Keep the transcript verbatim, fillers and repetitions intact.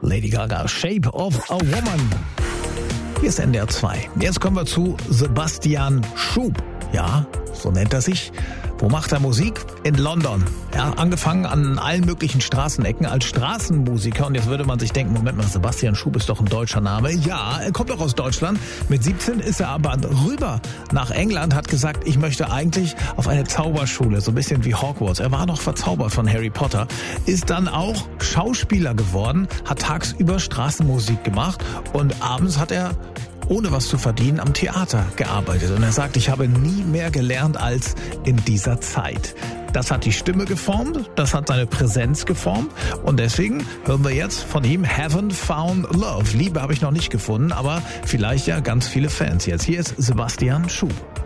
Lady Gaga, Shape of a Woman. Hier ist N D R zwei. Jetzt kommen wir zu Sebastian Schub. Ja, so nennt er sich. Wo macht er Musik? In London. Ja, angefangen an allen möglichen Straßenecken als Straßenmusiker. Und jetzt würde man sich denken, Moment mal, Sebastian Schub ist doch ein deutscher Name. Ja, er kommt doch aus Deutschland. Mit siebzehn ist er aber rüber nach England, hat gesagt, ich möchte eigentlich auf eine Zauberschule, so ein bisschen wie Hogwarts. Er war noch verzaubert von Harry Potter, ist dann auch Schauspieler geworden, hat tagsüber Straßenmusik gemacht und abends hat er ohne was zu verdienen am Theater gearbeitet. Und er sagt, ich habe nie mehr gelernt als in dieser Zeit. Das hat die Stimme geformt, das hat seine Präsenz geformt und deswegen hören wir jetzt von ihm Haven't Found Love. Liebe habe ich noch nicht gefunden, aber vielleicht ja ganz viele Fans jetzt. Hier ist Sebastian Schub.